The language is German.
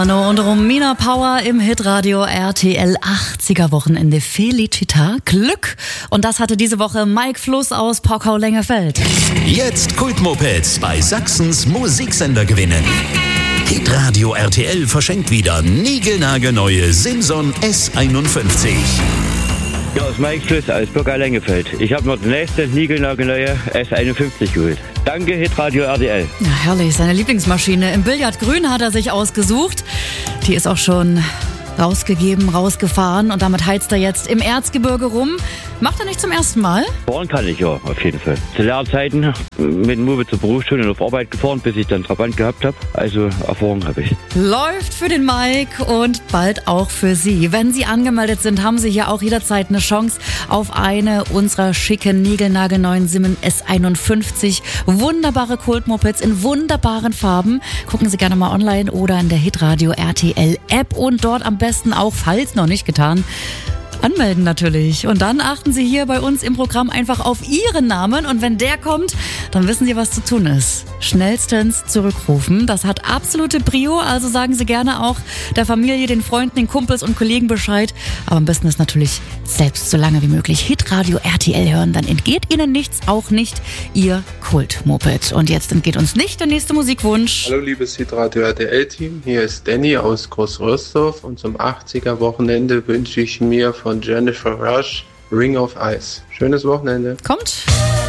Und Romina Power im Hitradio RTL 80er Wochenende Felicita Glück. Und das hatte diese Woche Mike Fluss aus Pockau-Lengefeld. Jetzt Kultmopeds bei Sachsens Musiksender gewinnen. Hitradio RTL verschenkt wieder niegelnagelneue Simson S51. Ja, aus Mike Fluss aus Pockau-Lengefeld. Ich habe noch die nächste niegelnagelneue S51 geholt. Danke, Hitradio RTL. Ja, herrlich. Seine Lieblingsmaschine im Billardgrün hat er sich ausgesucht. Die ist auch schon rausgefahren und damit heizt er jetzt im Erzgebirge rum. Macht er nicht zum ersten Mal? Fahren kann ich ja, auf jeden Fall. Zu Lehrzeiten mit dem Move zur Berufsschule und auf Arbeit gefahren, bis ich dann Trabant gehabt habe. Also Erfahrung habe ich. Läuft für den Mike und bald auch für Sie. Wenn Sie angemeldet sind, haben Sie hier auch jederzeit eine Chance auf eine unserer schicken, niegelnagelneuen Simon S51. Wunderbare Kultmopeds in wunderbaren Farben. Gucken Sie gerne mal online oder in der Hitradio RTL App und dort am besten auch, falls noch nicht getan, anmelden natürlich. Und dann achten Sie hier bei uns im Programm einfach auf Ihren Namen und wenn der kommt, dann wissen Sie, was zu tun ist. Schnellstens zurückrufen. Das hat absolute Prio, also sagen Sie gerne auch der Familie, den Freunden, den Kumpels und Kollegen Bescheid. Aber am besten ist natürlich selbst so lange wie möglich Hitradio RTL hören, dann entgeht Ihnen nichts, auch nicht Ihr Kultmoped. Und jetzt entgeht uns nicht der nächste Musikwunsch. Hallo liebes Hitradio RTL-Team, hier ist Danny aus Großröstorf und zum 80er-Wochenende wünsche ich mir von Jennifer Rush Ring of Ice. Schönes Wochenende. Kommt.